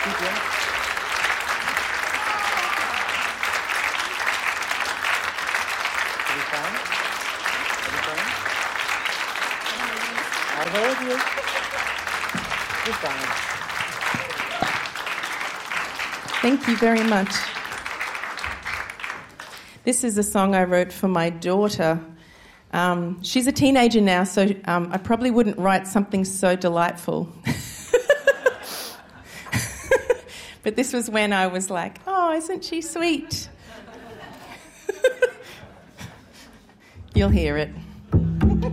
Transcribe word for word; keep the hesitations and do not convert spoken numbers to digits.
Keep going. Are you fine? Are you fine? I heard you. You're fine. Thank you very much. This is a song I wrote for my daughter. Um, she's a teenager now, so um, I probably wouldn't write something so delightful. But this was when I was like, oh, isn't she sweet? You'll hear it.